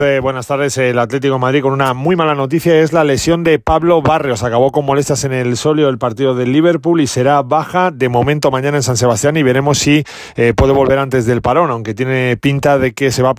Buenas tardes. El Atlético de Madrid con una muy mala noticia, es la lesión de Pablo Barrios. Acabó con molestias en el sóleo del partido del Liverpool y será baja de momento mañana en San Sebastián, y veremos si puede volver antes del parón, aunque tiene pinta de que se va a